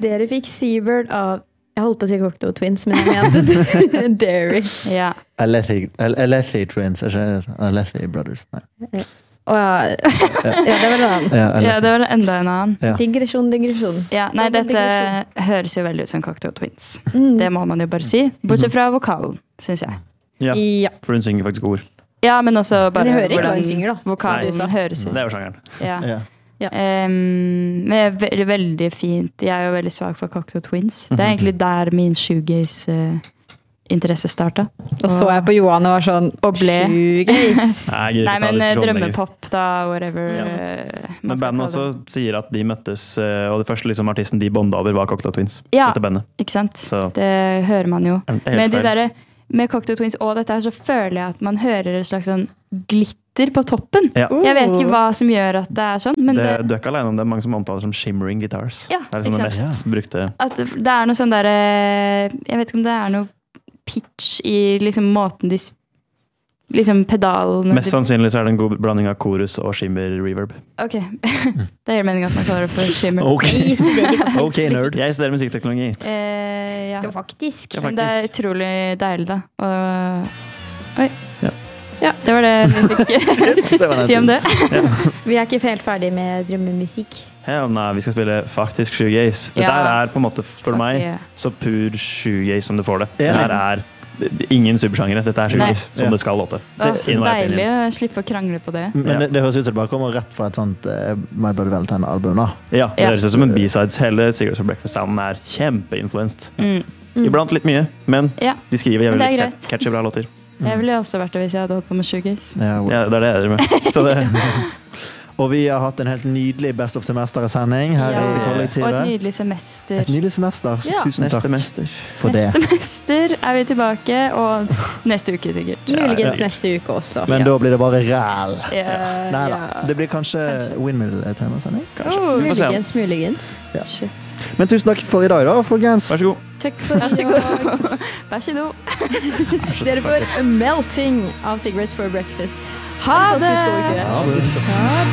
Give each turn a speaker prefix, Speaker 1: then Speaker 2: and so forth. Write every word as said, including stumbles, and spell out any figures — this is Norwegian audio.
Speaker 1: Dere fikk Seabird av Jeg holdt på å si Cocteau Twins, men jeg mente Dairy.
Speaker 2: Ja.
Speaker 3: Alethi, Alethi Twins, ikke Alethi Brothers. Nei.
Speaker 1: Å ja. Ja, det var en annen.
Speaker 3: Ja,
Speaker 2: ja, det var enda en annen.
Speaker 3: Ja.
Speaker 1: Digresjon, digresjon.
Speaker 2: Ja, nei,
Speaker 1: Det var
Speaker 2: dette
Speaker 1: digresjon.
Speaker 2: høres jo veldig ut som Cocteau Twins.
Speaker 1: Mm.
Speaker 2: Det må man jo bare si. Bortsett fra vokalen, synes jeg.
Speaker 4: Ja,
Speaker 1: Ja.
Speaker 4: for hun synger faktisk ord.
Speaker 2: Ja, men også bare
Speaker 1: Men jeg hører ikke hva
Speaker 2: hvordan
Speaker 1: hun synger, da.
Speaker 2: vokalen
Speaker 1: Som du sa.
Speaker 2: høres ut.
Speaker 4: Det er jo sjangeren.
Speaker 2: Ja.
Speaker 3: Ja.
Speaker 1: Ja.
Speaker 2: Um, men veldig, veldig fint. Jeg er jo veldig svak for Cocteau Twins. Det er egentlig der min shoegaze uh, interesse startet.
Speaker 1: Og så jeg på Johan og var sånn
Speaker 2: Og ble.
Speaker 1: Shoegaze.
Speaker 4: Nei, jeg gidder
Speaker 2: Nei,
Speaker 4: ikke ta
Speaker 2: men uh,
Speaker 4: diskusjonen lenger.
Speaker 2: drømmepop da, whatever.
Speaker 4: Ja.
Speaker 2: uh, man
Speaker 4: Men
Speaker 2: skal
Speaker 4: bandet også
Speaker 2: kalle det.
Speaker 4: sier at de møttes, eh, og det første liksom, artisten de bonda over var Cocteau Twins.
Speaker 2: Ja.
Speaker 4: Dette bandet.
Speaker 2: Ikke sant?
Speaker 4: Så
Speaker 2: Det hører man jo.
Speaker 4: helt
Speaker 2: Med de
Speaker 4: feil.
Speaker 2: der, med Cocteau Twins og dette her, så føler jeg at man hører et slags sånn glitter på toppen.
Speaker 4: Ja.
Speaker 1: Uh.
Speaker 2: Jeg vet ikke hva som gjør at det er sånn, men
Speaker 4: det,
Speaker 2: det,
Speaker 4: du er ikke alene om det. Mange som omtaler som shimmering guitars.
Speaker 2: Ja,
Speaker 4: det er liksom
Speaker 2: ikke
Speaker 4: det
Speaker 2: sant.
Speaker 4: mest brukte.
Speaker 2: at det er noe sånn der eh, Jeg vet ikke om det er noe pitch i liksom måten de sp- liksom pedalene
Speaker 4: Mest sannsynlig så er det en god blanding av chorus og shimmer reverb.
Speaker 2: Ok, det gir mening at man kaller det for shimmer.
Speaker 4: Ok,
Speaker 1: Vi studerer faktisk
Speaker 4: Ok, nerd. Jeg studerer musikkteknologi.
Speaker 2: Eh, ja.
Speaker 1: Så faktisk.
Speaker 4: Ja,
Speaker 2: Men det er
Speaker 4: faktisk.
Speaker 2: utrolig deilig da. Og... Oi.
Speaker 4: Ja.
Speaker 1: Ja.
Speaker 2: Det var det vi fikk
Speaker 3: det var den
Speaker 2: si om det.
Speaker 1: Vi er ikke helt ferdig med drømmemusikk.
Speaker 4: Hell nei, vi skal spille faktisk shoegaze. Dette
Speaker 2: Ja.
Speaker 4: her er på en måte, spør du meg,
Speaker 2: Yeah.
Speaker 4: så pur shoegaze som du får det.
Speaker 3: Ja.
Speaker 4: Det her er ingen subsjangere. Dette er shoegaze,
Speaker 3: Nei.
Speaker 4: som
Speaker 3: Ja.
Speaker 4: det skal låte.
Speaker 2: Åh, så
Speaker 4: In my
Speaker 2: deilig
Speaker 4: opinion.
Speaker 2: å slippe å krangle på det.
Speaker 3: Men
Speaker 4: Ja.
Speaker 3: det, det høres ut som det bare kommer rett fra et sånt uh, My Bloody Valentine-album. da.
Speaker 4: Ja, det
Speaker 2: Ja.
Speaker 4: høres ut som en B-sides. Hele Cigarettes for Breakfast-sounden er kjempeinfluenced.
Speaker 2: Mm.
Speaker 4: Iblant litt mye, men
Speaker 2: Ja,
Speaker 4: de skriver
Speaker 2: Men det er
Speaker 4: jævlig
Speaker 2: greit.
Speaker 4: cat- catchy bra låter.
Speaker 2: jeg ville også vært det hvis jeg hadde holdt på med shoegaze.
Speaker 3: Ja, well.
Speaker 4: Ja, det er det jeg driver med. Så det,
Speaker 3: Og vi har hatt en helt nydelig Best of Semester-sending her
Speaker 2: Ja.
Speaker 3: i
Speaker 2: Og et
Speaker 3: kollektivet.
Speaker 2: nydelig semester.
Speaker 3: Et nydelig semester, så
Speaker 2: Ja.
Speaker 3: tusen
Speaker 4: neste
Speaker 3: takk
Speaker 4: mester.
Speaker 3: for det.
Speaker 2: Neste mester er vi tilbake, og neste uke sikkert.
Speaker 1: Muligens
Speaker 4: Ja.
Speaker 1: neste uke også.
Speaker 3: Men da blir det bare ræl.
Speaker 2: Ja,
Speaker 3: Nei da.
Speaker 2: ja.
Speaker 3: Det blir kanskje,
Speaker 2: Kanskje.
Speaker 3: Windmill-temasending.
Speaker 4: Kanskje.
Speaker 2: Oh,
Speaker 4: Vi får se.
Speaker 1: Muligens, muligens.
Speaker 2: Shit.
Speaker 3: Men tusen takk for i dag, da, folkens.
Speaker 4: Vær så god.
Speaker 1: Takk for
Speaker 2: Vær så god. Vær så god.
Speaker 1: Dere får Melting av Cigarettes for Breakfast.
Speaker 2: Ha det!
Speaker 1: Fantastisk god uke.
Speaker 3: Ha det.
Speaker 1: Ha det.